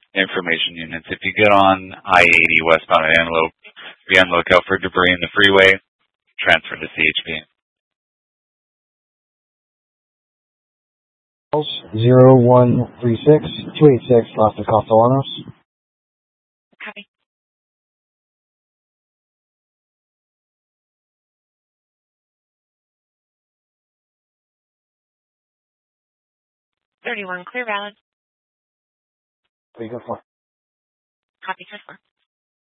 information units. If you get on I-80 westbound at Antelope, be on the lookout for debris in the freeway, transfer to CHP. 0136-286 Las Castellanos. Copy. 31, clear valid. What are you good for? Copy, 4.